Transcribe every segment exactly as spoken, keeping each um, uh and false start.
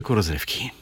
Rozrywki.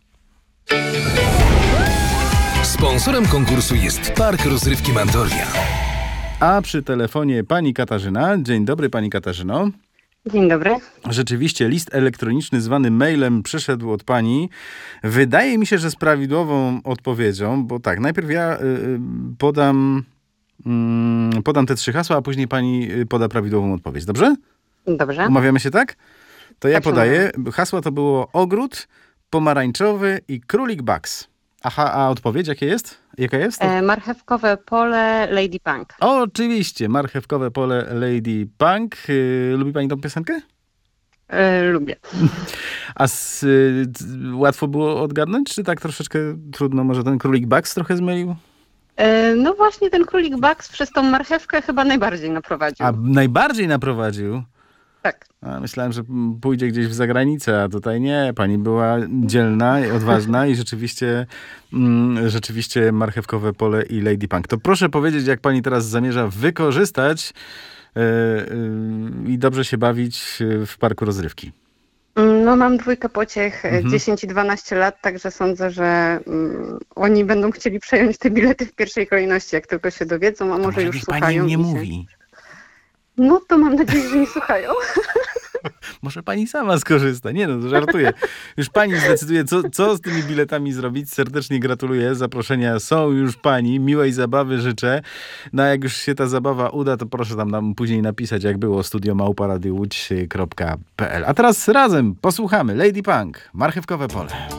Sponsorem konkursu jest Park Rozrywki Mandoria. A przy telefonie pani Katarzyna. Dzień dobry, pani Katarzyno. Dzień dobry. Rzeczywiście list elektroniczny zwany mailem przyszedł od pani. Wydaje mi się, że z prawidłową odpowiedzią, bo tak, najpierw ja y, podam, y, podam te trzy hasła, a później pani poda prawidłową odpowiedź. Dobrze? Dobrze. Umawiamy się tak? To ja Tak się podaję. Hasła to było ogród, pomarańczowy i królik Bugs. Aha, a odpowiedź jakie jest? Jaka jest? E, marchewkowe pole Lady Punk. Oczywiście, marchewkowe pole Lady Punk. Yy, lubi pani tą piosenkę? E, lubię. A z, y, łatwo było odgadnąć, czy tak troszeczkę trudno? Może ten królik Bugs trochę zmylił? E, no właśnie ten królik Bugs przez tą marchewkę chyba najbardziej naprowadził. A najbardziej naprowadził? Tak. A myślałem, że pójdzie gdzieś w zagranicę, a tutaj nie. Pani była dzielna i odważna i rzeczywiście, mm, rzeczywiście marchewkowe pole i Lady Punk. To proszę powiedzieć, jak pani teraz zamierza wykorzystać yy, yy, i dobrze się bawić w parku rozrywki. No mam dwójkę pociech, mhm. dziesięć i dwanaście lat, także sądzę, że um, oni będą chcieli przejąć te bilety w pierwszej kolejności, jak tylko się dowiedzą, a może, może już słuchają. Pani nie się... mówi. No to mam nadzieję, że nie słuchają. Może pani sama skorzysta. Nie no, żartuję. Już pani zdecyduje, co, co z tymi biletami zrobić. Serdecznie gratuluję. Zaproszenia są już pani. Miłej zabawy życzę. No a jak już się ta zabawa uda, to proszę tam nam później napisać, jak było studio małpa radio łódź kropka p l. A teraz razem posłuchamy Lady Punk, marchewkowe pole.